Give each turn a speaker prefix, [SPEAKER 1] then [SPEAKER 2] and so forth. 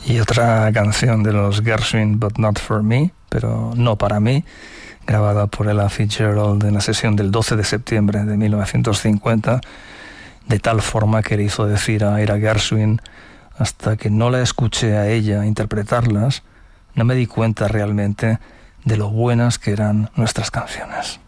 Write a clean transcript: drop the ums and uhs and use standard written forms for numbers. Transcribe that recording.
[SPEAKER 1] Y otra canción de los Gershwin, But Not For Me, pero no para mí, grabada por Ella Fitzgerald en la sesión del 12 de septiembre de 1950, de tal forma que le hizo decir a Ira Gershwin: hasta que no la escuché a ella interpretarlas, no me di cuenta realmente de lo buenas que eran nuestras canciones.